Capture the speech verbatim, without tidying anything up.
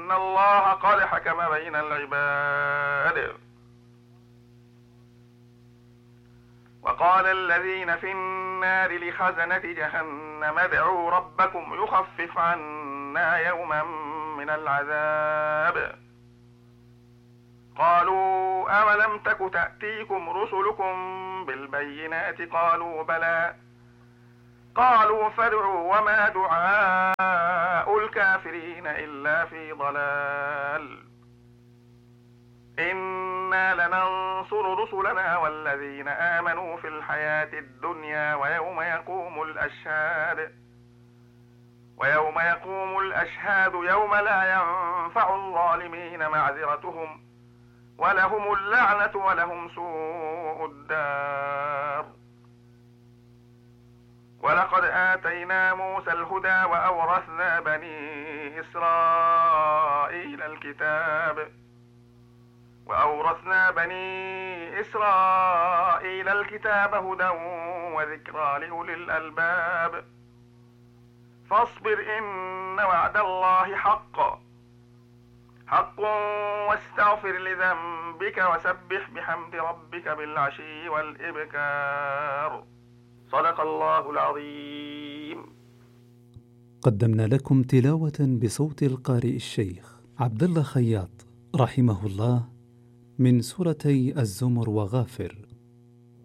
إن الله قد حكم بين العباد. وقال الذين في النار لخزنة جهنم ادعوا ربكم يخفف عنا يوما من العذاب. قالوا أولم تك تأتيكم رسلكم بالبينات قالوا بلى. قالوا فادعوا وما دعاء الكافرين إلا في ضلال. إنا لننصر رسلنا والذين آمنوا في الحياة الدنيا ويوم يقوم الأشهاد ويوم يقوم الأشهاد يوم لا ينفع الظالمين معذرتهم ولهم اللعنة ولهم سوء الدار. ولقد آتينا موسى الهدى وأورثنا بني إسرائيل الكتاب وأورثنا بني إسرائيل الكتاب هدى وذكرى لأولي الألباب. فاصبر إن وعد الله حق حق واستغفر لذنبك وسبح بحمد ربك بالعشي والإبكار. صدق الله العظيم. قدمنا لكم تلاوة بصوت القارئ الشيخ عبد الله خياط رحمه الله من سورتي الزمر وغافر.